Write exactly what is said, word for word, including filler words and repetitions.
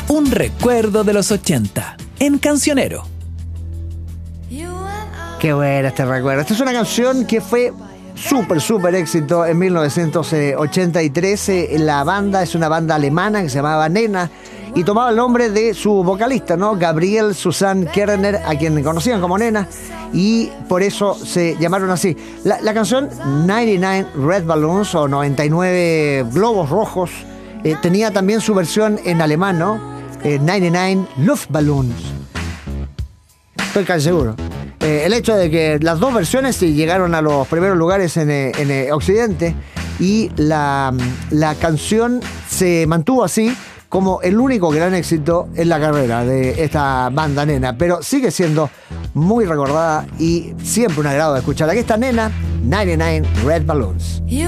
Un recuerdo de los ochenta en Cancionero. Qué bueno este recuerdo. Esta es una canción que fue súper, súper éxito en mil novecientos ochenta y tres. La banda es una banda alemana que se llamaba Nena y tomaba el nombre de su vocalista, ¿no? Gabriel Susanne Kerner, a quien conocían como Nena, y por eso se llamaron así. La, la canción noventa y nueve Red Balloons o noventa y nueve Globos Rojos eh, tenía también su versión en alemán, ¿no? Eh, noventa y nueve Luftballons. Estoy casi seguro. Eh, el hecho de que las dos versiones sí llegaron a los primeros lugares en, en, en Occidente y la, la canción se mantuvo así como el único gran éxito en la carrera de esta banda Nena, pero sigue siendo muy recordada y siempre un agrado de escuchar. Aquí está Nena, noventa y nueve Red Balloons.